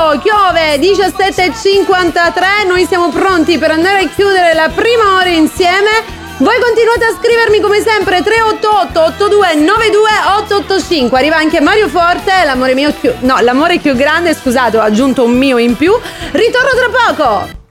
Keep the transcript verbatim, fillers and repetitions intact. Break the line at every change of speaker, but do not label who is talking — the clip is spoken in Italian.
Adesso chiove diciassette e cinquantatré. Noi siamo pronti per andare a chiudere la prima ora insieme. Voi continuate a scrivermi come sempre tre otto otto otto due nove due otto otto cinque. Arriva anche Mario Forte, l'amore mio più... No, l'amore più grande, scusate, ho aggiunto un mio in più. Ritorno tra poco.